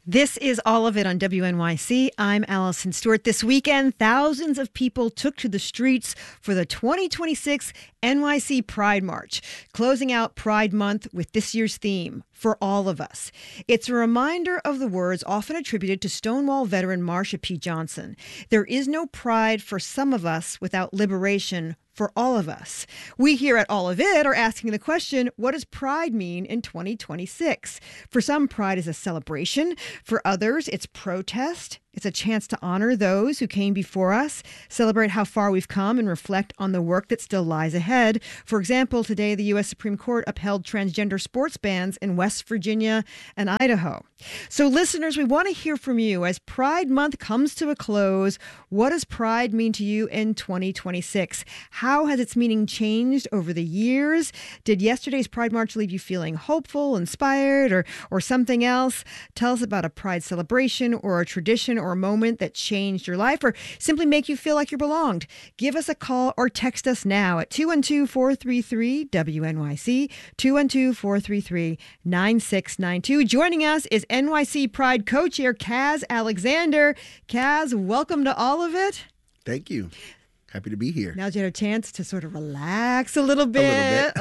This is All of It on WNYC. I'm Allison Stewart. This weekend, thousands of people took to the streets for the 2026 NYC Pride March, closing out Pride Month with this year's theme, For All of Us. It's a reminder of the words often attributed to Stonewall veteran Marsha P. Johnson. There is no pride for some of us without liberation for all of us. We here at All of It are asking the question, what does pride mean in 2026? For some, pride is a celebration. For others, it's protest. It's a chance to honor those who came before us, celebrate how far we've come, and reflect on the work that still lies ahead. For example, today the U.S. Supreme Court upheld transgender sports bans in West Virginia and Idaho. So listeners, we want to hear from you. As Pride Month comes to a close, what does pride mean to you in 2026? How has its meaning changed over the years? Did yesterday's Pride March leave you feeling hopeful, inspired, or something else? Tell us about a pride celebration or a tradition or a moment that changed your life or simply make you feel like you belonged. Give us a call or text us now at 212-433-WNYC, 212-433-9692. Joining us is NYC Pride co-chair Kaz Alexander. Kaz, welcome to All of It. Thank you. Happy to be here. Now you had a chance to sort of relax a little bit.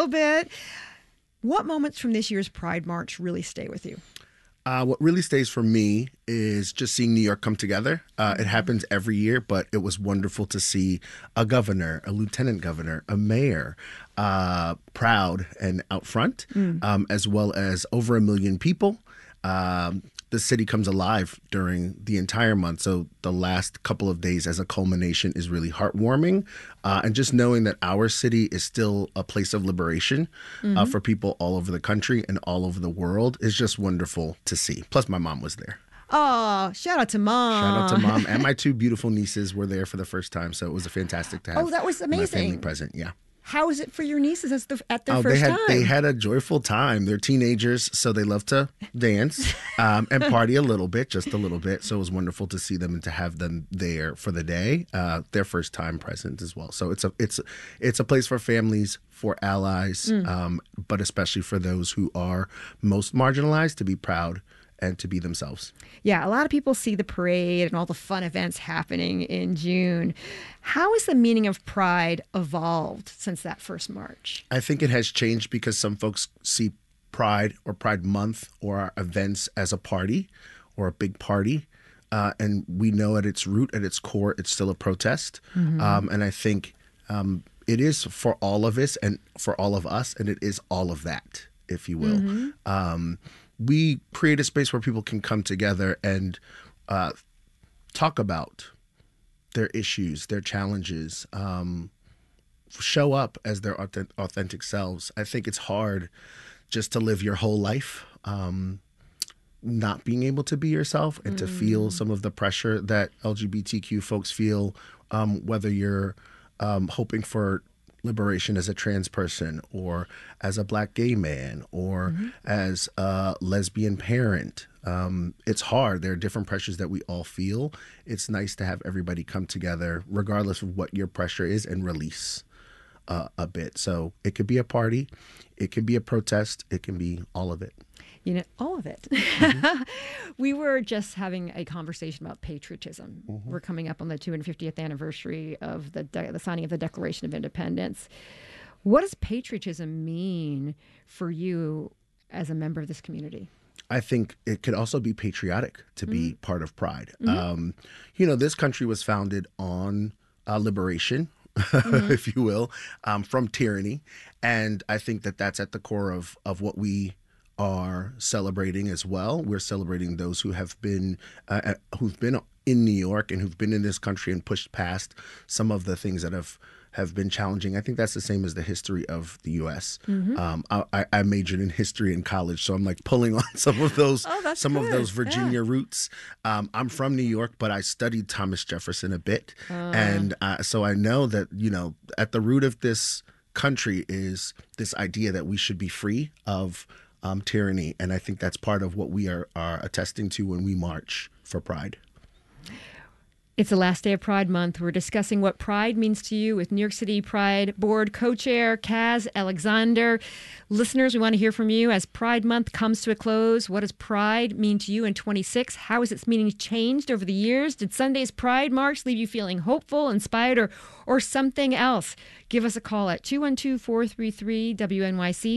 What moments from this year's Pride March really stay with you? What really stays for me is just seeing New York come together. It happens every year, but it was wonderful to see a governor, a lieutenant governor, a mayor proud and out front, as well as over 1 million people. The city comes alive during the entire month. So the last couple of days as a culmination is really heartwarming. And just knowing that our city is still a place of liberation for people all over the country and all over the world is just wonderful to see. Plus, my mom was there. Oh, shout out to Mom. Shout out to Mom. And my two beautiful nieces were there for the first time. So it was fantastic to have that was amazing. My family present. Yeah. How is it for your nieces at their first time? They had a joyful time. They're teenagers, so they love to dance and party just a little bit. So it was wonderful to see them and to have them there for the day. Their first time present as well. So it's a place for families, for allies, but especially for those who are most marginalized to be proud and to be themselves. Yeah, a lot of people see the parade and all the fun events happening in June. How has the meaning of pride evolved since that first march? I think it has changed because some folks see Pride or Pride Month or our events as a party or a big party. And we know at its root, at its core, it's still a protest. And I think it is for all of us and for all of us, and it is all of that, if you will. We create a space where people can come together and talk about their issues, their challenges, show up as their authentic selves. I think it's hard just to live your whole life not being able to be yourself and to feel some of the pressure that LGBTQ folks feel, whether you're hoping for liberation as a trans person or as a Black gay man or as a lesbian parent. It's hard. There are different pressures that we all feel. It's nice to have everybody come together regardless of what your pressure is and release a bit. So it could be a party, it could be a protest, it can be all of it. All of it. We were just having a conversation about patriotism. We're coming up on the 250th anniversary of the signing of the Declaration of Independence. What does patriotism mean for you as a member of this community? I think it could also be patriotic to be part of Pride. This country was founded on liberation, if you will, from tyranny. And I think that that's at the core of what we are celebrating as well. We're celebrating those who have been who've been in New York and who've been in this country and pushed past some of the things that have been challenging. I think that's the same as the history of the U.S. I majored in history in college, so I'm like pulling on some of those of those Virginia roots. I'm from New York, but I studied Thomas Jefferson a bit, and so I know that at the root of this country is this idea that we should be free of tyranny, and I think that's part of what we are attesting to when we march for Pride. It's the last day of Pride Month. We're discussing what Pride means to you with New York City Pride Board co-chair Kaz Alexander. Listeners, we want to hear from you as Pride Month comes to a close. What does Pride mean to you in 26? How has its meaning changed over the years? Did Sunday's Pride March leave you feeling hopeful, inspired, or something else? Give us a call at 212-433-WNYC,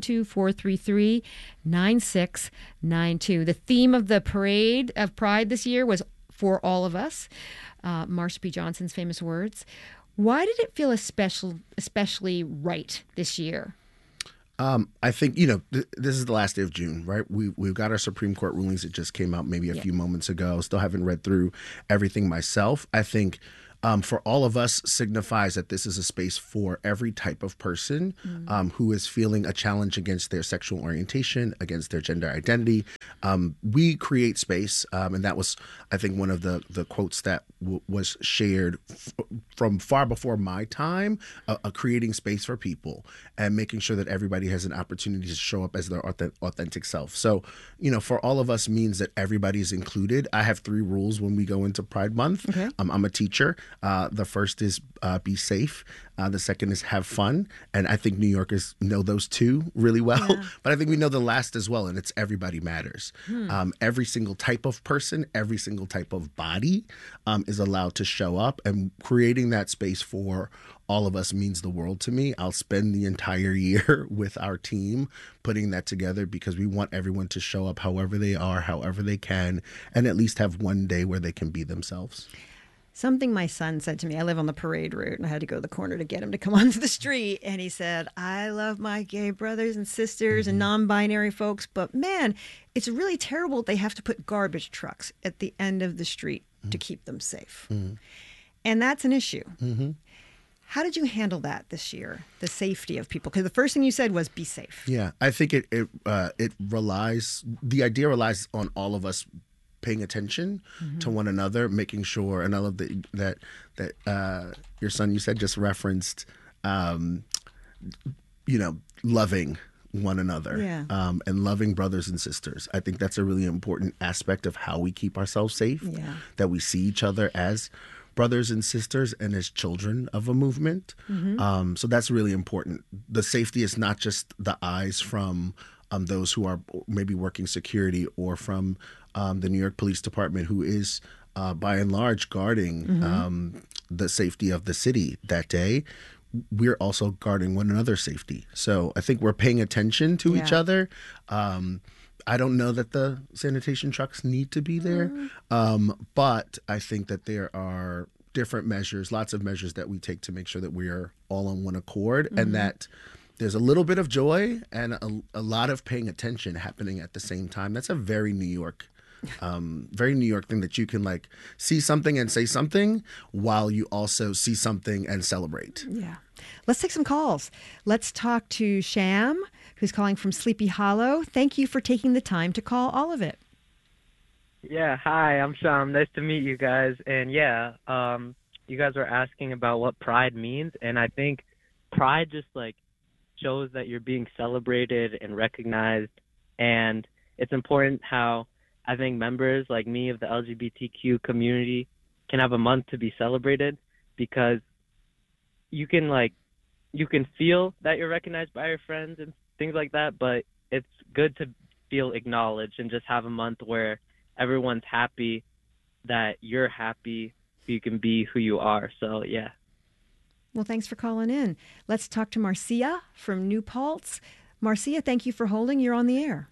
212-433-9692. The theme of the Parade of Pride this year was For All of Us, Marsha P. Johnson's famous words. Why did it feel especially right this year? I think, this is the last day of June, right? We've got our Supreme Court rulings. It just came out maybe a few moments ago. Still haven't read through everything myself. I think For All of Us signifies that this is a space for every type of person who is feeling a challenge against their sexual orientation, against their gender identity. We create space, and that was, I think, one of the quotes that was shared from far before my time, creating space for people and making sure that everybody has an opportunity to show up as their authentic self. So, For All of Us means that everybody is included. I have 3 rules when we go into Pride Month. Okay. I'm a teacher. The first is be safe. The second is have fun. And I think New Yorkers know those 2 really well. Yeah. But I think we know the last as well, and it's everybody matters. Every single type of person, every single type of body is allowed to show up. And creating that space for all of us means the world to me. I'll spend the entire year with our team putting that together because we want everyone to show up however they are, however they can, and at least have one day where they can be themselves. Something my son said to me, I live on the parade route, and I had to go to the corner to get him to come onto the street. And he said, I love my gay brothers and sisters and non-binary folks, but man, it's really terrible they have to put garbage trucks at the end of the street to keep them safe. And that's an issue. How did you handle that this year, the safety of people? Because the first thing you said was be safe. Yeah, I think the idea relies on all of us paying attention to one another, making sure, and I love that your son, you said, just referenced, loving one another, and loving brothers and sisters. I think that's a really important aspect of how we keep ourselves safe, that we see each other as brothers and sisters and as children of a movement. So that's really important. The safety is not just the eyes from those who are maybe working security or from the New York Police Department, who is by and large guarding the safety of the city that day. We're also guarding one another's safety. So I think we're paying attention to each other. I don't know that the sanitation trucks need to be there, but I think that there are different measures, lots of measures that we take to make sure that we are all on one accord and that there's a little bit of joy and a lot of paying attention happening at the same time. That's a very New York thing, that you can see something and say something while you also see something and celebrate. Yeah. Let's take some calls. Let's talk to Sham, who's calling from Sleepy Hollow. Thank you for taking the time to call all of it. Yeah, hi, I'm Sham. Nice to meet you guys. And you guys were asking about what pride means, and I think pride just shows that you're being celebrated and recognized, and it's important how I think members like me of the LGBTQ community can have a month to be celebrated, because you can feel that you're recognized by your friends and things like that, but it's good to feel acknowledged and just have a month where everyone's happy that you're happy so you can be who you are. So yeah. Well, thanks for calling in. Let's talk to Marcia from New Paltz. Marcia, thank you for holding. You're on the air.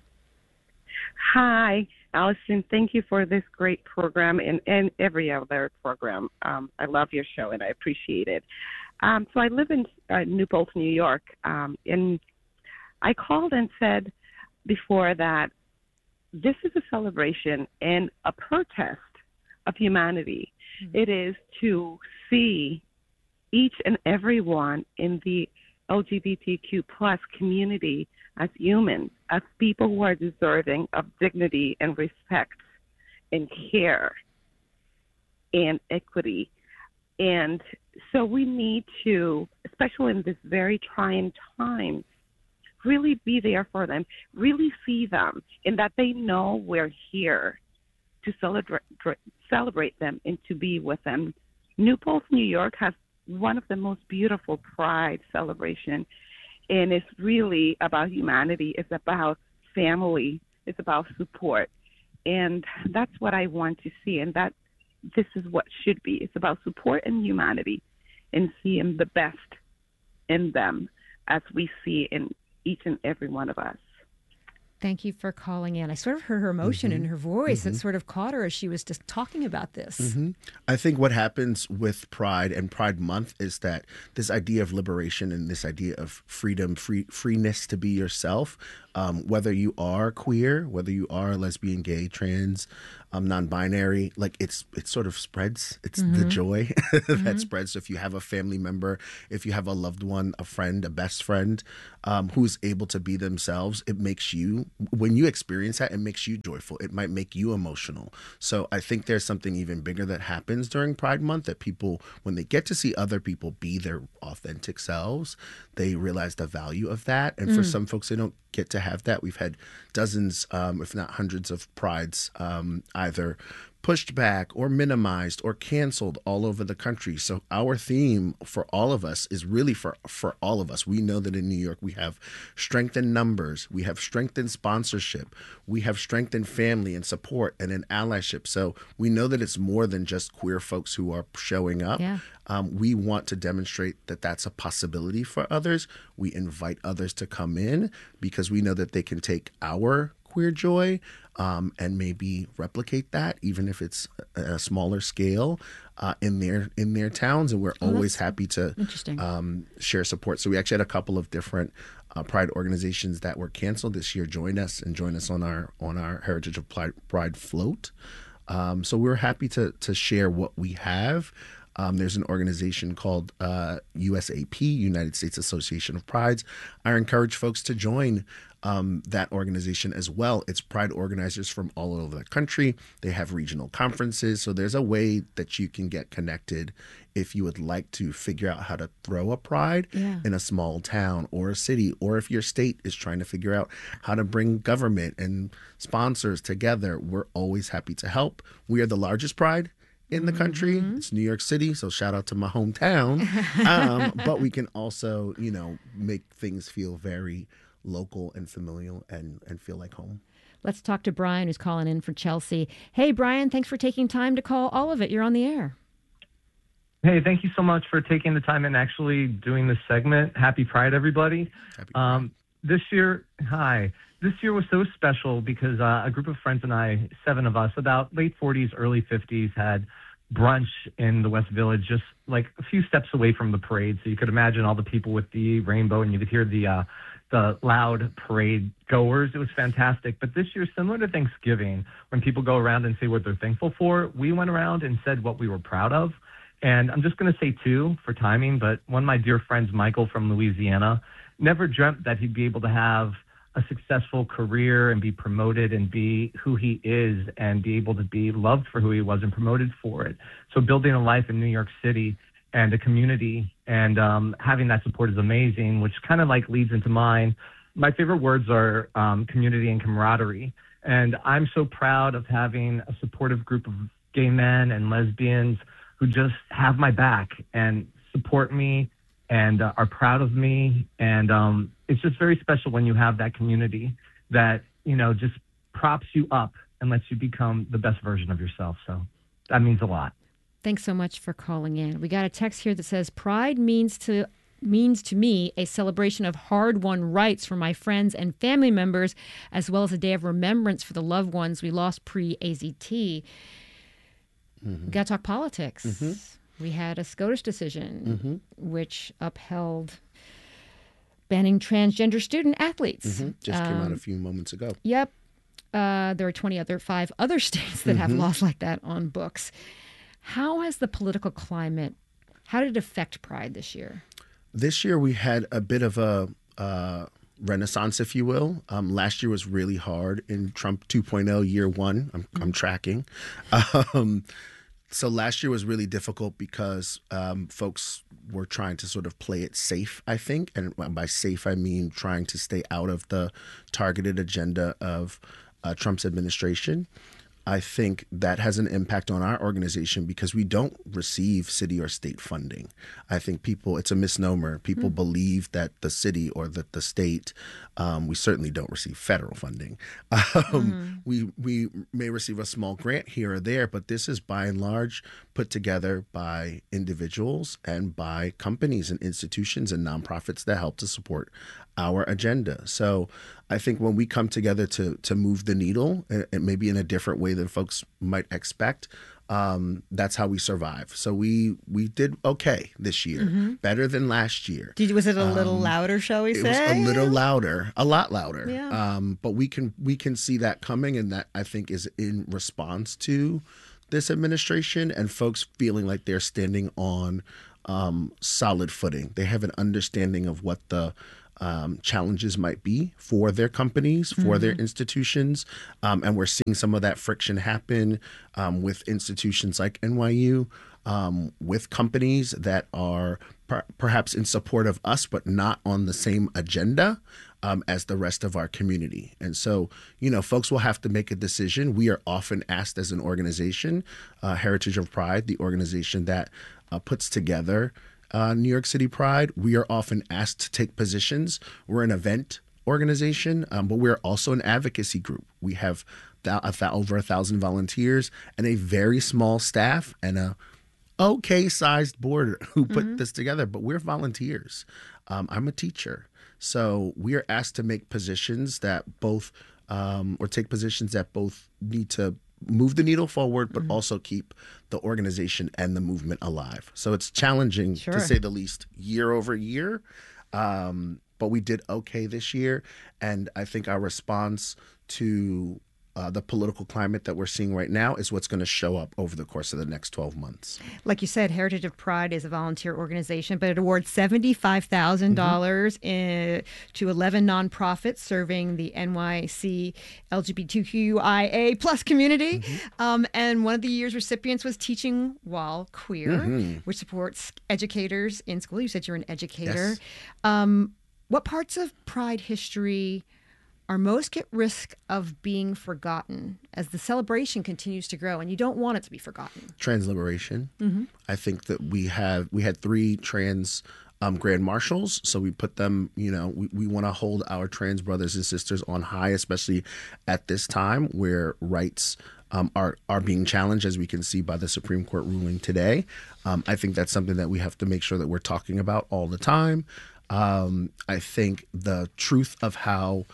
Hi, Allison. Thank you for this great program and every other program. I love your show and I appreciate it. So I live in New Paltz, New York, and I called and said before that this is a celebration and a protest of humanity. It is to see each and every one in the LGBTQ plus community as humans, as people who are deserving of dignity and respect and care and equity. And so we need to, especially in this very trying time, really be there for them, really see them, and that they know we're here to celebrate them and to be with them. New Paltz, New York has one of the most beautiful Pride celebration, and it's really about humanity. It's about family. It's about support, and that's what I want to see. And that this is what should be. It's about support and humanity, and seeing the best in them as we see in each and every one of us. Thank you for calling in. I sort of heard her emotion in her voice. It sort of caught her as she was just talking about this. I think what happens with Pride and Pride Month is that this idea of liberation and this idea of freedom, freeness to be yourself, whether you are queer, whether you are lesbian, gay, trans, non-binary, like it sort of spreads. It's the joy that spreads. So if you have a family member, if you have a loved one, a friend, a best friend, who's able to be themselves, it makes you, when you experience that, it makes you joyful. It might make you emotional. So I think there's something even bigger that happens during Pride Month, that people, when they get to see other people be their authentic selves, they realize the value of that. And for some folks, they don't get to have that. We've had dozens, if not hundreds of prides either pushed back or minimized or canceled all over the country. So our theme for all of us is really for all of us. We know that in New York, we have strength in numbers, we have strength in sponsorship, we have strength in family and support and in allyship. So we know that it's more than just queer folks who are showing up. Yeah. We want to demonstrate that that's a possibility for others. We invite others to come in because we know that they can take our queer joy and maybe replicate that, even if it's at a smaller scale in their towns. And we're always happy to share support. So we actually had a couple of different Pride organizations that were canceled this year join us on our Heritage of Pride float. So we're happy to share what we have. There's an organization called USAP, United States Association of Prides. I encourage folks to join that organization as well. It's Pride organizers from all over the country. They have regional conferences. So there's a way that you can get connected if you would like to figure out how to throw a Pride in a small town or a city, or if your state is trying to figure out how to bring government and sponsors together. We're always happy to help. We are the largest Pride in the country. It's New York City, so shout out to my hometown. But we can also, make things feel very local and familial and feel like home. Let's talk to Brian, who's calling in for Chelsea. Hey, Brian, thanks for taking time to call all of it. You're on the air. Hey, thank you so much for taking the time and actually doing this segment. Happy Pride, everybody. Happy Pride. This year was so special because a group of friends and I, 7 of us, about late 40s, early 50s, had brunch in the West Village, just like a few steps away from the parade. So you could imagine all the people with the rainbow, and you could hear the loud parade goers. It was fantastic. But this year, similar to Thanksgiving, when people go around and say what they're thankful for, we went around and said what we were proud of. And I'm just going to say 2 for timing, but one of my dear friends, Michael from Louisiana, never dreamt that he'd be able to have a successful career and be promoted and be who he is and be able to be loved for who he was and promoted for it. So building a life in New York City and a community and having that support is amazing, which kind of like leads into mine. My favorite words are community and camaraderie. And I'm so proud of having a supportive group of gay men and lesbians who just have my back and support me and are proud of me. And it's just very special when you have that community that, just props you up and lets you become the best version of yourself. So that means a lot. Thanks so much for calling in. We got a text here that says, Pride means to me a celebration of hard-won rights for my friends and family members, as well as a day of remembrance for the loved ones we lost pre-AZT. We got to talk politics. We had a SCOTUS decision, which upheld banning transgender student athletes. Just came out a few moments ago. Yep. There are 5 other states that have laws like that on books. How has the political climate, how did it affect Pride this year? This year we had a bit of a renaissance, if you will. Last year was really hard in Trump 2.0 year 1. I'm tracking. So last year was really difficult because folks were trying to sort of play it safe, I think. And by safe, I mean trying to stay out of the targeted agenda of Trump's administration. I think that has an impact on our organization because we don't receive city or state funding. I think it's a misnomer. People believe that the city or that the state, we certainly don't receive federal funding. We may receive a small grant here or there, but this is by and large put together by individuals and by companies and institutions and nonprofits that help to support our agenda. So I think when we come together to move the needle, and maybe in a different way than folks might expect, that's how we survive. So we did okay this year, better than last year. Was it a little louder, shall we say? It was a little louder, a lot louder. Yeah. But we can see that coming, and that I think is in response to this administration and folks feeling like they're standing on solid footing. They have an understanding of what the challenges might be for their companies, for their institutions. And we're seeing some of that friction happen with institutions like NYU, with companies that are perhaps in support of us, but not on the same agenda as the rest of our community. And so, folks will have to make a decision. We are often asked as an organization, Heritage of Pride, the organization that puts together New York City Pride, we are often asked to take positions. We're an event organization, but we're also an advocacy group. We have over 1,000 volunteers and a very small staff and a okay-sized board who put this together, but we're volunteers. I'm a teacher. So we are asked to make positions that both, or take positions that both need to move the needle forward, but also keep the organization and the movement alive. So it's challenging, to say the least, year over year. But we did okay this year. And I think our response to the political climate that we're seeing right now is what's going to show up over the course of the next 12 months. Like you said, Heritage of Pride is a volunteer organization, but it awards $75,000 to 11 nonprofits serving the NYC LGBTQIA plus community. And one of the year's recipients was Teaching While Queer, which supports educators in school. You said you're an educator. Yes. What parts of Pride history are most at risk of being forgotten as the celebration continues to grow, and you don't want it to be forgotten? Trans liberation. I think that we had 3 trans grand marshals, so we put them, we want to hold our trans brothers and sisters on high, especially at this time where rights are being challenged, as we can see by the Supreme Court ruling today. I think that's something that we have to make sure that we're talking about all the time. I think the truth of how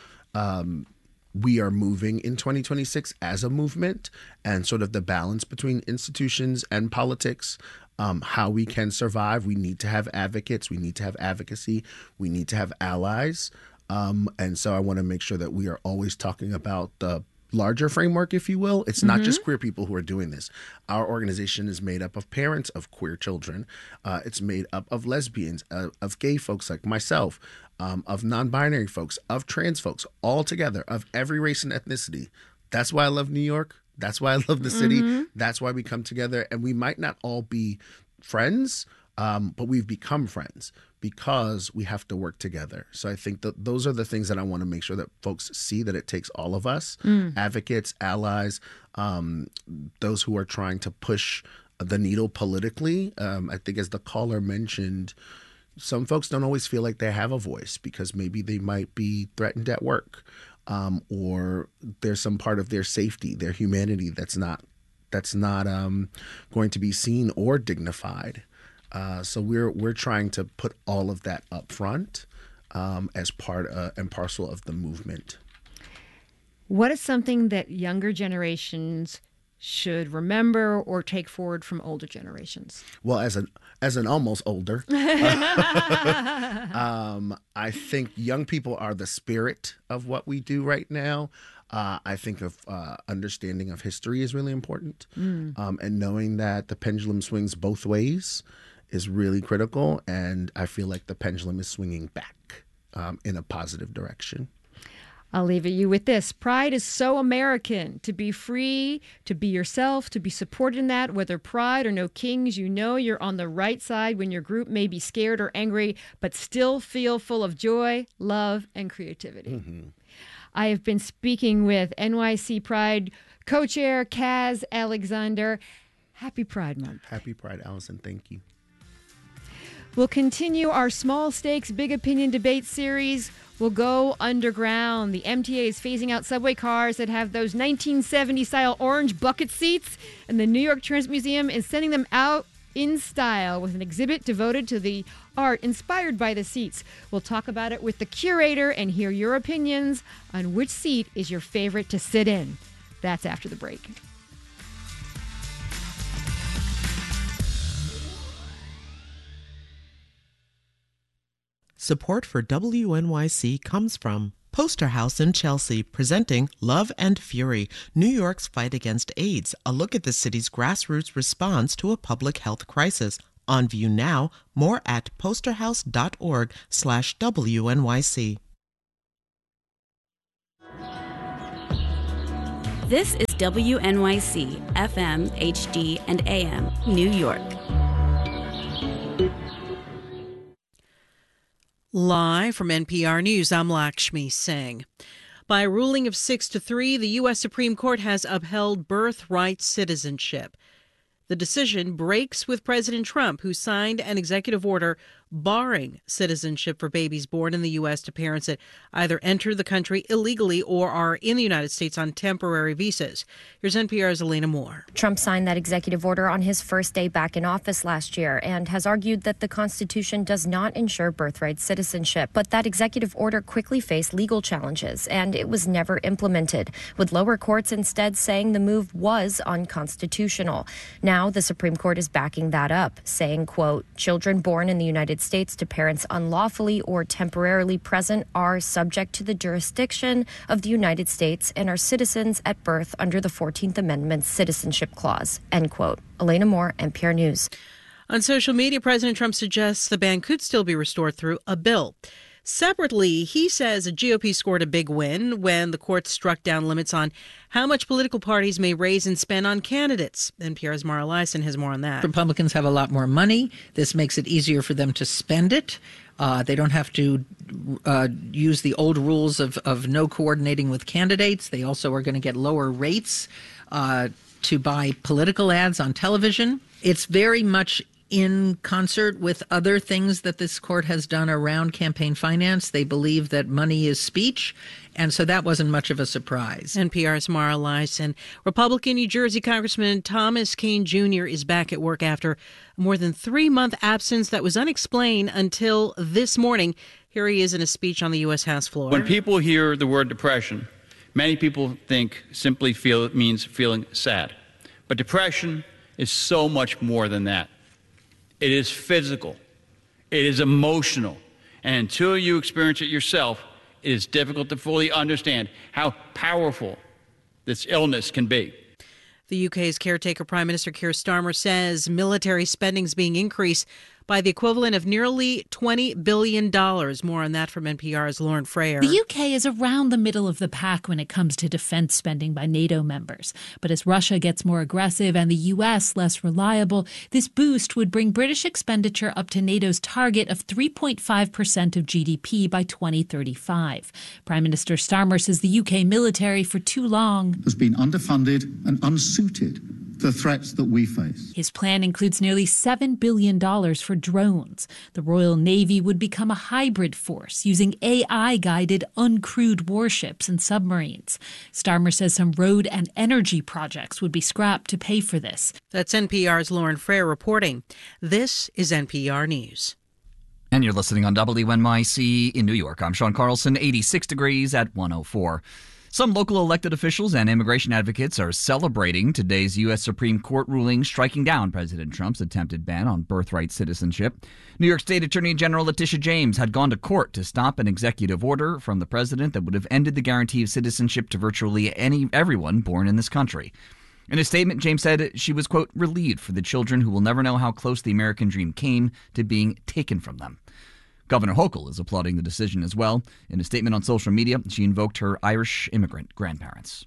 we are moving in 2026 as a movement and sort of the balance between institutions and politics, how we can survive. We need to have advocates. We need to have advocacy. We need to have allies. And so I want to make sure that we are always talking about the larger framework, if you will. It's not just queer people who are doing this. Our organization is made up of parents of queer children. It's made up of lesbians, of gay folks like myself, of non-binary folks, of trans folks, all together, of every race and ethnicity. That's why I love New York. That's why I love the city. That's why we come together. And we might not all be friends, but we've become friends because we have to work together. So I think that those are the things that I want to make sure that folks see, that it takes all of us, advocates, allies, those who are trying to push the needle politically. I think as the caller mentioned, some folks don't always feel like they have a voice because maybe they might be threatened at work, or there's some part of their safety, their humanity that's not going to be seen or dignified. So we're trying to put all of that up front as part and parcel of the movement. What is something that younger generations should remember or take forward from older generations? Well, as an almost older, I think young people are the spirit of what we do right now. I think of understanding of history is really important, and knowing that the pendulum swings both ways is really critical. And I feel like the pendulum is swinging back in a positive direction. I'll leave you with this. Pride is so American. To be free, to be yourself, to be supported in that, whether pride or no kings, you know you're on the right side when your group may be scared or angry, but still feel full of joy, love, and creativity. I have been speaking with NYC Pride Co-chair Kaz Alexander. Happy Pride Month. Happy Pride, Allison. Thank you. We'll continue our small stakes, big opinion debate series. We'll go underground. The MTA is phasing out subway cars that have those 1970-style orange bucket seats, and the New York Transit Museum is sending them out in style with an exhibit devoted to the art inspired by the seats. We'll talk about it with the curator and hear your opinions on which seat is your favorite to sit in. That's after the break. Support for WNYC comes from Poster House in Chelsea, presenting Love and Fury, New York's fight against AIDS, a look at the city's grassroots response to a public health crisis. On view now, more at posterhouse.org/WNYC. This is WNYC, FM, HD, and AM, New York. Live from NPR News, I'm Lakshmi Singh. By a ruling of 6-3, the U.S. Supreme Court has upheld birthright citizenship. The decision breaks with President Trump, who signed an executive order barring citizenship for babies born in the U.S. to parents that either enter the country illegally or are in the United States on temporary visas. Here's NPR's Elena Moore. Trump signed that executive order on his first day back in office last year and has argued that the Constitution does not ensure birthright citizenship. But that executive order quickly faced legal challenges, and it was never implemented, with lower courts instead saying the move was unconstitutional. Now the Supreme Court is backing that up, saying, quote, children born in the United States to parents unlawfully or temporarily present are subject to the jurisdiction of the United States and are citizens at birth under the 14th Amendment's Citizenship Clause, end quote. Elena Moore, NPR News. On social media, President Trump suggests the ban could still be restored through a bill. Separately, he says the GOP scored a big win when the court struck down limits on how much political parties may raise and spend on candidates. NPR's Mara Liasson has more on that. Republicans have a lot more money. This makes it easier for them to spend it. They don't have to use the old rules of no coordinating with candidates. They also are going to get lower rates to buy political ads on television. It's very much in concert with other things that this court has done around campaign finance. They believe that money is speech, and so that wasn't much of a surprise. NPR's Mara Liasson. Republican New Jersey Congressman Thomas Kean Jr. is back at work after a more than 3-month absence that was unexplained until this morning. Here he is in a speech on the U.S. House floor. When people hear the word depression, many people think simply feel it means feeling sad. But depression is so much more than that. It is physical. It is emotional. And until you experience it yourself, it is difficult to fully understand how powerful this illness can be. The UK's caretaker Prime Minister Keir Starmer says military spending is being increased by the equivalent of nearly $20 billion. More on that from NPR's Lauren Frayer. The UK is around the middle of the pack when it comes to defense spending by NATO members. But as Russia gets more aggressive and the US less reliable, this boost would bring British expenditure up to NATO's target of 3.5% of GDP by 2035. Prime Minister Starmer says the UK military for too long has been underfunded and unsuited for the threats that we face. His plan includes nearly $7 billion for drones. The Royal Navy would become a hybrid force using AI-guided uncrewed warships and submarines. Starmer says some road and energy projects would be scrapped to pay for this. That's NPR's Lauren Frayer reporting. This is NPR News. And you're listening on WNYC in New York. I'm Sean Carlson, 86 degrees at 104. Some local elected officials and immigration advocates are celebrating today's U.S. Supreme Court ruling striking down President Trump's attempted ban on birthright citizenship. New York State Attorney General Letitia James had gone to court to stop an executive order from the president that would have ended the guarantee of citizenship to virtually everyone born in this country. In a statement, James said she was, quote, relieved for the children who will never know how close the American dream came to being taken from them. Governor Hochul is applauding the decision as well. In a statement on social media, she invoked her Irish immigrant grandparents.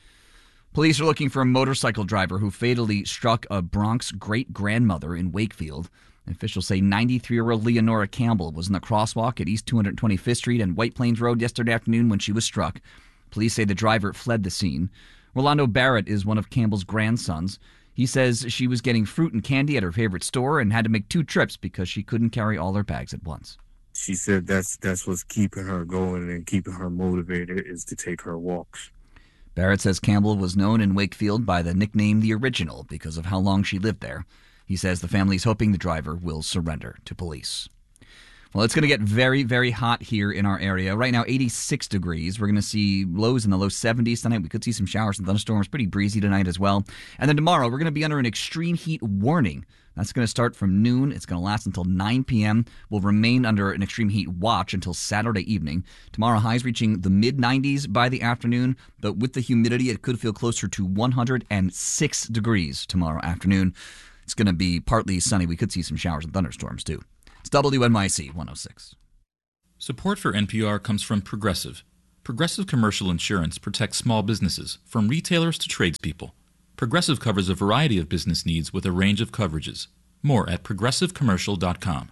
Police are looking for a motorcycle driver who fatally struck a Bronx great-grandmother in Wakefield. Officials say 93-year-old Leonora Campbell was in the crosswalk at East 225th Street and White Plains Road yesterday afternoon when she was struck. Police say the driver fled the scene. Rolando Barrett is one of Campbell's grandsons. He says she was getting fruit and candy at her favorite store and had to make 2 trips because she couldn't carry all her bags at once. She said that's what's keeping her going and keeping her motivated is to take her walks. Barrett says Campbell was known in Wakefield by the nickname The Original because of how long she lived there. He says the family's hoping the driver will surrender to police. Well, it's going to get very, very hot here in our area. Right now, 86 degrees. We're going to see lows in the low 70s tonight. We could see some showers and thunderstorms. Pretty breezy tonight as well. And then tomorrow, we're going to be under an extreme heat warning. That's going to start from noon. It's going to last until 9 p.m. We'll remain under an extreme heat watch until Saturday evening. Tomorrow, highs reaching the mid-90s by the afternoon. But with the humidity, it could feel closer to 106 degrees tomorrow afternoon. It's going to be partly sunny. We could see some showers and thunderstorms, too. It's WNYC 106. Support for NPR comes from Progressive. Progressive Commercial Insurance protects small businesses, from retailers to tradespeople. Progressive covers a variety of business needs with a range of coverages. More at progressivecommercial.com.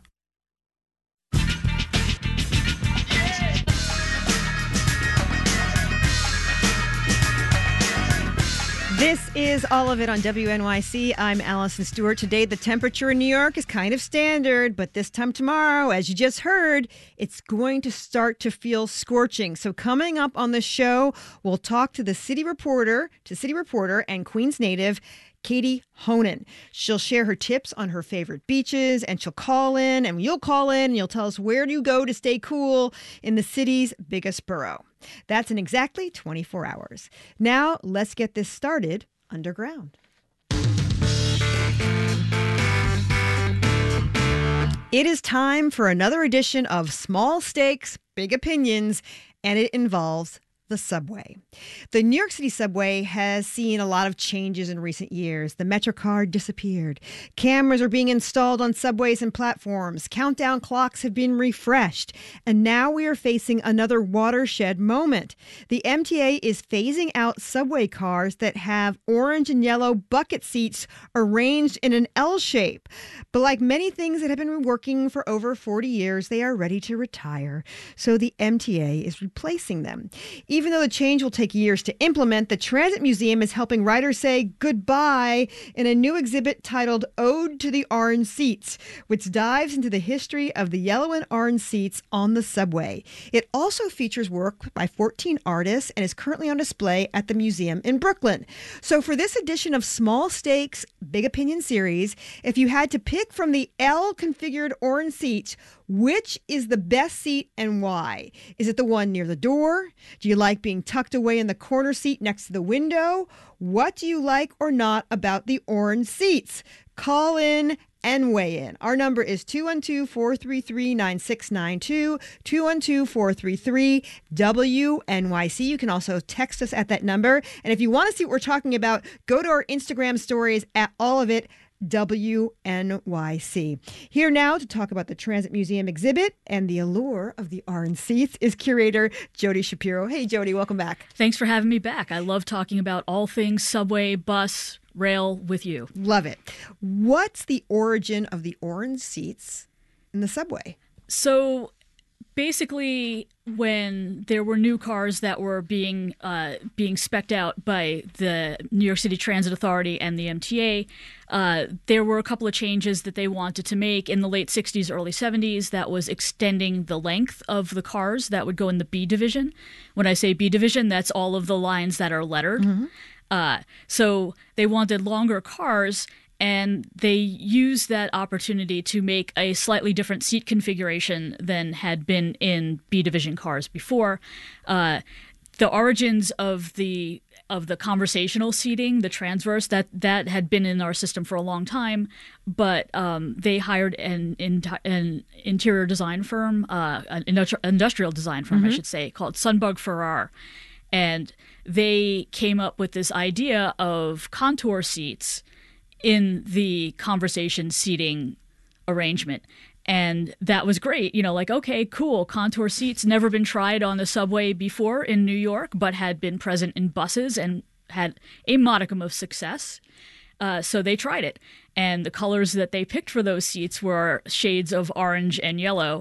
This is All of It on WNYC. I'm Allison Stewart. Today, the temperature in New York is kind of standard, but this time tomorrow, as you just heard, it's going to start to feel scorching. So coming up on the show, we'll talk to the city reporter and Queens native, Katie Honan. She'll share her tips on her favorite beaches, and she'll call in, and you'll call in, and you'll tell us where do you go to stay cool in the city's biggest borough. That's in exactly 24 hours. Now, let's get this started underground. It is time for another edition of Small Stakes, Big Opinions, and it involves the subway. The New York City subway has seen a lot of changes in recent years. The MetroCard disappeared. Cameras are being installed on subways and platforms. Countdown clocks have been refreshed. And now we are facing another watershed moment. The MTA is phasing out subway cars that have orange and yellow bucket seats arranged in an L shape. But like many things that have been working for over 40 years, they are ready to retire. So the MTA is replacing them. Even though the change will take years to implement, the Transit Museum is helping riders say goodbye in a new exhibit titled Ode to the Orange Seats, which dives into the history of the yellow and orange seats on the subway. It also features work by 14 artists and is currently on display at the museum in Brooklyn. So for this edition of Small Stakes, Big Opinion series, if you had to pick from the L-configured orange seats, which is the best seat and why? Is it the one near the door? Do you like being tucked away in the corner seat next to the window? What do you like or not about the orange seats? Call in and weigh in. Our number is 212-433-9692, 212-433-WNYC. You can also text us at that number. And if you want to see what we're talking about, go to our Instagram stories at All of It WNYC. Here now to talk about the Transit Museum exhibit and the allure of the orange seats is curator Jody Shapiro. Hey, Jody, welcome back. Thanks for having me back. I love talking about all things subway, bus, rail with you. Love it. What's the origin of the orange seats in the subway? So basically, when there were new cars that were being spec'd out by the New York City Transit Authority and the MTA, there were a couple of changes that they wanted to make in the late 60s, early 70s that was extending the length of the cars that would go in the B division. When I say B division, that's all of the lines that are lettered. Mm-hmm. So they wanted longer cars, and they used that opportunity to make a slightly different seat configuration than had been in B division cars before. The origins of the conversational seating, the transverse, that had been in our system for a long time, but they hired an interior design firm, an industrial design firm, mm-hmm. I should say, called Sundberg Farrar, and they came up with this idea of contour seats in the conversation seating arrangement. And that was great. You know, like, okay, cool. Contour seats, never been tried on the subway before in New York, but had been present in buses and had a modicum of success. So they tried it. And the colors that they picked for those seats were shades of orange and yellow.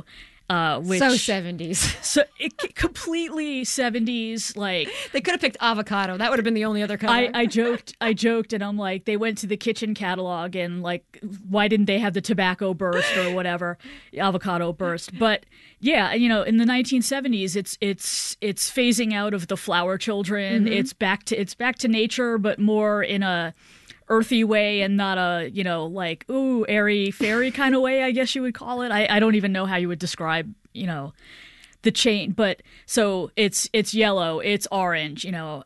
Which, so 70s. So completely 70s. Like they could have picked avocado. That would have been the only other color. I joked, and I'm like, they went to the kitchen catalog and like, why didn't they have the tobacco burst or whatever, avocado burst? But yeah, in the 1970s, it's phasing out of the flower children. Mm-hmm. It's back to nature, but more in a earthy way and not a, like, ooh, airy fairy kind of way, I guess you would call it. I don't even know how you would describe, the chain. But so it's yellow, it's orange,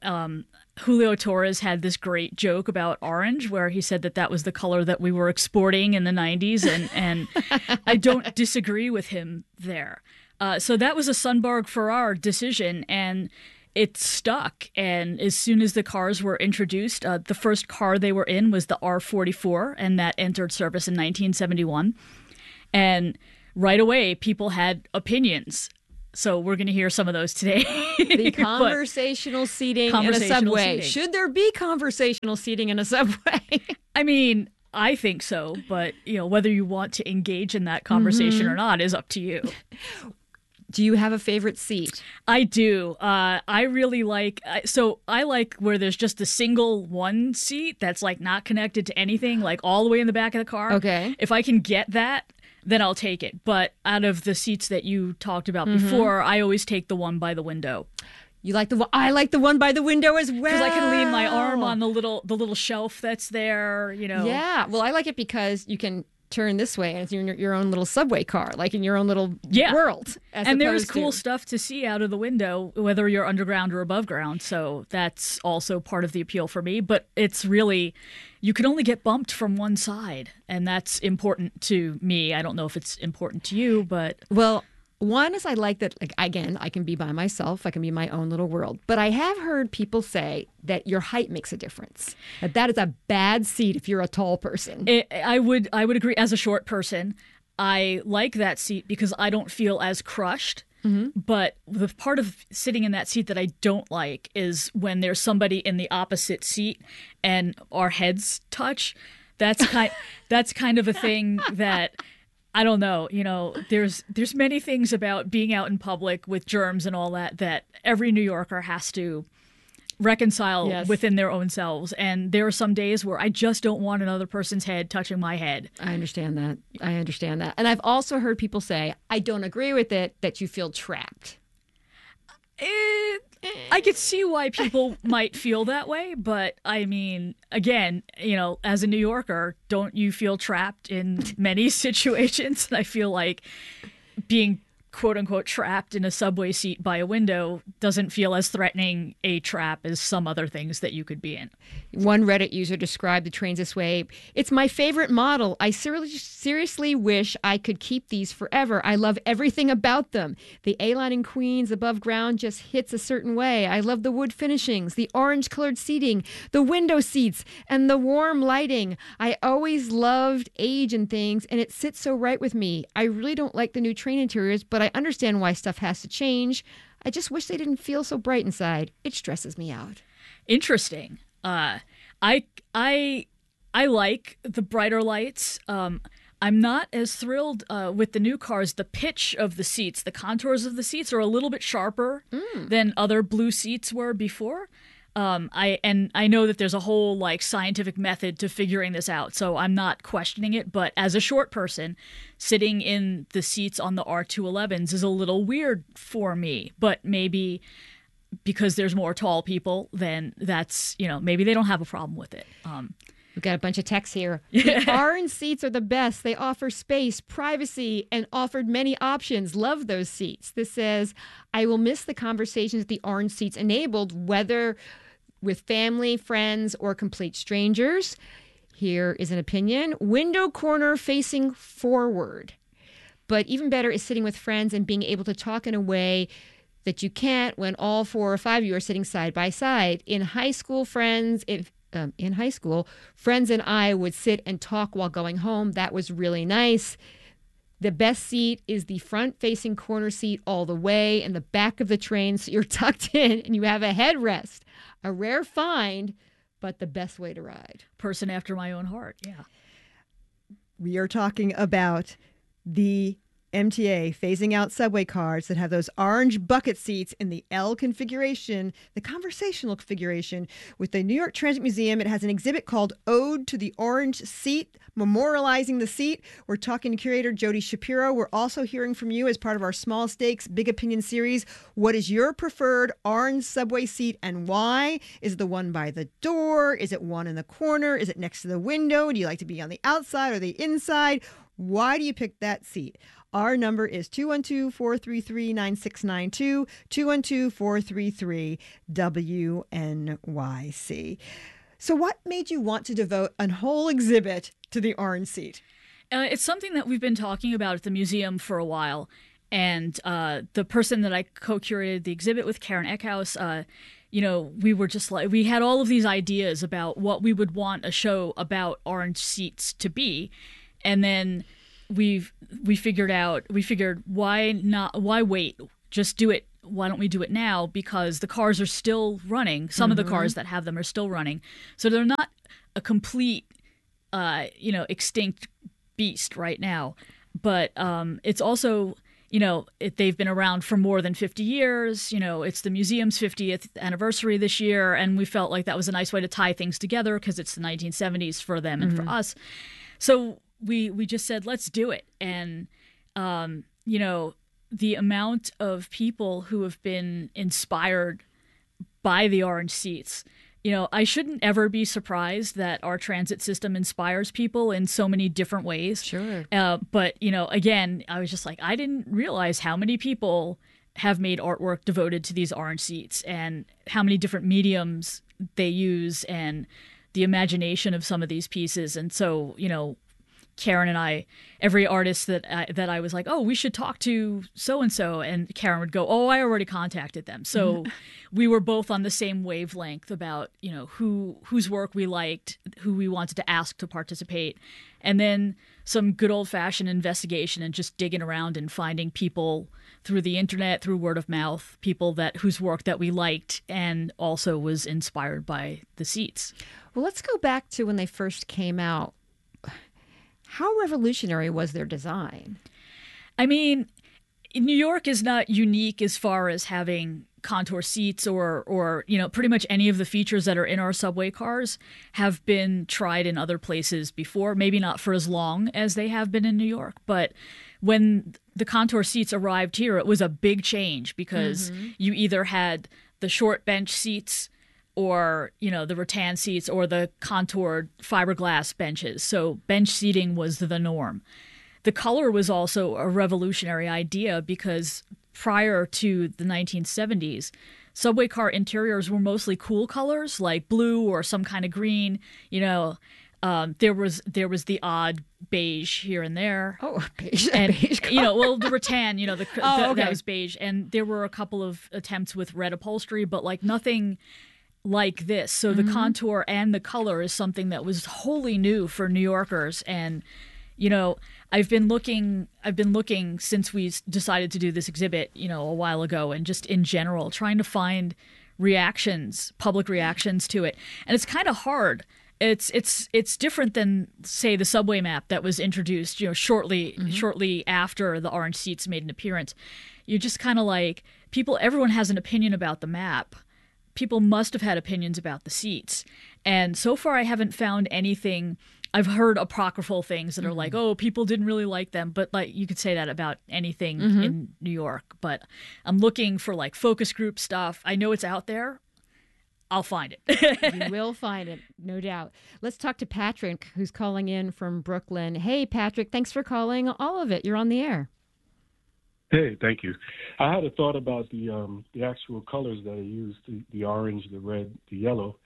Julio Torres had this great joke about orange where he said that was the color that we were exporting in the 90s. And I don't disagree with him there. So that was a Sundberg Farrar decision, and it stuck. And as soon as the cars were introduced, the first car they were in was the R44, and that entered service in 1971. And right away, people had opinions. So we're going to hear some of those today. The conversational seating in a subway. Seating. Should there be conversational seating in a subway? I mean, I think so, but whether you want to engage in that conversation or not is up to you. Do you have a favorite seat? I do. I really like, I like where there's just a single one seat that's like not connected to anything, like all the way in the back of the car. Okay. If I can get that, then I'll take it. But out of the seats that you talked about before, I always take the one by the window. You like the one? I like the one by the window as well. Because I can lean my arm on the little shelf that's there, Yeah. Well, I like it because you can turn this way and it's your own little subway car, like in your own little world. And there's cool stuff to see out of the window, whether you're underground or above ground. So that's also part of the appeal for me. But it's really, you can only get bumped from one side. And that's important to me. I don't know if it's important to you, but... Well, one is I like that, like, again, I can be by myself. I can be my own little world. But I have heard people say that your height makes a difference. That is a bad seat if you're a tall person. I would agree. As a short person, I like that seat because I don't feel as crushed. Mm-hmm. But the part of sitting in that seat that I don't like is when there's somebody in the opposite seat and our heads touch. That's kind of a thing that... I don't know. There's many things about being out in public with germs and all that every New Yorker has to reconcile within their own selves. And there are some days where I just don't want another person's head touching my head. I understand that. And I've also heard people say, I don't agree with it, that you feel trapped. I could see why people might feel that way, but I mean, again, as a New Yorker, don't you feel trapped in many situations? And I feel like being quote unquote trapped in a subway seat by a window doesn't feel as threatening a trap as some other things that you could be in. One Reddit user described the trains this way: "It's my favorite model. I seriously wish I could keep these forever. I love everything about them. The A-line in Queens above ground just hits a certain way. I love the wood finishings, the orange-colored seating, the window seats, and the warm lighting. I always loved age and things, and it sits so right with me. I really don't like the new train interiors, but I understand why stuff has to change. I just wish they didn't feel so bright inside. It stresses me out." Interesting. I like the brighter lights. I'm not as thrilled with the new cars. The pitch of the seats, the contours of the seats are a little bit sharper than other blue seats were before. I know that there's a whole scientific method to figuring this out, so I'm not questioning it. But as a short person, sitting in the seats on the R211s is a little weird for me. But maybe because there's more tall people, then that's maybe they don't have a problem with it. We've got a bunch of texts here. The orange seats are the best. They offer space, privacy, and offered many options. Love those seats. This says, I will miss the conversations the orange seats enabled, whether with family, friends, or complete strangers. Here is an opinion. Window corner facing forward. But even better is sitting with friends and being able to talk in a way that you can't when all 4 or 5 of you are sitting side by side. In high school, friends and I would sit and talk while going home. That was really nice. The best seat is the front-facing corner seat all the way in the back of the train, so you're tucked in and you have a headrest. A rare find, but the best way to ride. Person after my own heart, yeah. We are talking about the MTA phasing out subway cars that have those orange bucket seats in the L configuration, the conversational configuration. With the New York Transit Museum, it has an exhibit called Ode to the Orange Seat, memorializing the seat. We're talking to curator Jody Shapiro. We're also hearing from you as part of our Small Stakes Big Opinion series. What is your preferred orange subway seat and why? Is it the one by the door? Is it one in the corner? Is it next to the window? Do you like to be on the outside or the inside? Why do you pick that seat? Our number is 212-433-9692, 212-433-WNYC. So what made you want to devote a whole exhibit to the orange seat? It's something that we've been talking about at the museum for a while. And the person that I co-curated the exhibit with, Karen Eckhouse, we were just like, we had all of these ideas about what we would want a show about orange seats to be. And then we figured why wait? Just do it. Why don't we do it now? Because the cars are still running. Some of the cars that have them are still running. So they're not a complete, extinct beast right now. But it's also, they've been around for more than 50 years. It's the museum's 50th anniversary this year. And we felt like that was a nice way to tie things together because it's the 1970s for them and for us. So we just said, let's do it. And, the amount of people who have been inspired by the orange seats, I shouldn't ever be surprised that our transit system inspires people in so many different ways. Sure. But, again, I was just like, I didn't realize how many people have made artwork devoted to these orange seats and how many different mediums they use and the imagination of some of these pieces. And so, Karen and I, every artist that I was like, oh, we should talk to so-and-so. And Karen would go, oh, I already contacted them. So we were both on the same wavelength about, whose work we liked, who we wanted to ask to participate. And then some good old-fashioned investigation and just digging around and finding people through the internet, through word of mouth, people whose work that we liked and also was inspired by the seats. Well, let's go back to when they first came out. How revolutionary was their design? I mean, New York is not unique as far as having contour seats or pretty much any of the features that are in our subway cars have been tried in other places before, maybe not for as long as they have been in New York. But when the contour seats arrived here, it was a big change because you either had the short bench seats or, the rattan seats or the contoured fiberglass benches. So bench seating was the norm. The color was also a revolutionary idea because prior to the 1970s, subway car interiors were mostly cool colors like blue or some kind of green. There was the odd beige here and there. Oh, beige. And, beige color. The rattan, okay. That was beige. And there were a couple of attempts with red upholstery, but nothing like this. So the contour and the color is something that was wholly new for New Yorkers. And, I've been looking since we decided to do this exhibit, a while ago, and just in general, trying to find public reactions to it. And it's kind of hard. It's different than, say, the subway map that was introduced, shortly after the orange seats made an appearance. You're just kind of like, everyone has an opinion about the map. People must have had opinions about the seats. And so far, I haven't found anything. I've heard apocryphal things that are like, oh, people didn't really like them. But you could say that about anything in New York. But I'm looking for focus group stuff. I know it's out there. I'll find it. You will find it, no doubt. Let's talk to Patrick, who's calling in from Brooklyn. Hey, Patrick, thanks for calling all of it. You're on the air. Hey, thank you. I had a thought about the actual colors that are used, the orange, the red, the yellow.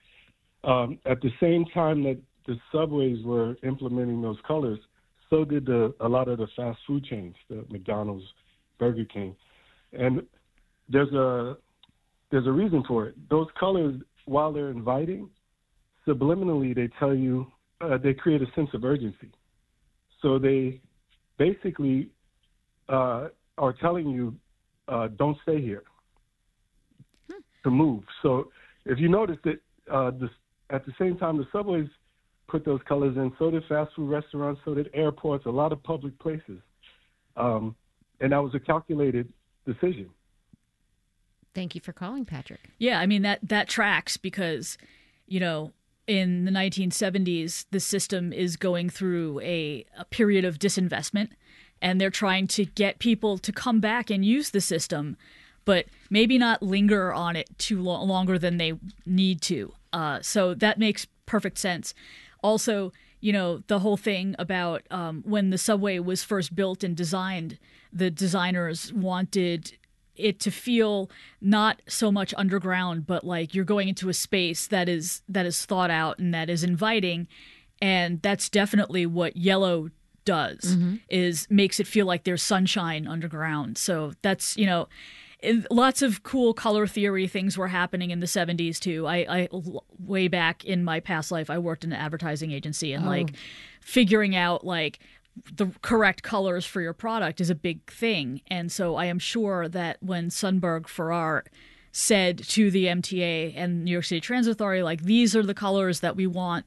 At the same time that the subways were implementing those colors, so did a lot of the fast food chains, the McDonald's, Burger King. And there's a reason for it. Those colors, while they're inviting, subliminally they tell you, they create a sense of urgency. So they basically are telling you, don't stay here, to move. So if you notice that at the same time the subways put those colors in, so did fast food restaurants, so did airports, a lot of public places. And that was a calculated decision. Thank you for calling, Patrick. Yeah, I mean, that tracks because, in the 1970s, the system is going through a period of disinvestment, and they're trying to get people to come back and use the system, but maybe not linger on it too longer than they need to. So that makes perfect sense. Also, the whole thing about when the subway was first built and designed, the designers wanted it to feel not so much underground, but like you're going into a space that is thought out and that is inviting. And that's definitely what yellow does, is makes it feel like there's sunshine underground. So that's, lots of cool color theory things were happening in the 70s too. I way back in my past life, I worked in an advertising agency, and figuring out the correct colors for your product is a big thing. And so I am sure that when Sundberg for Art said to the MTA and New York City Transit Authority, these are the colors that we want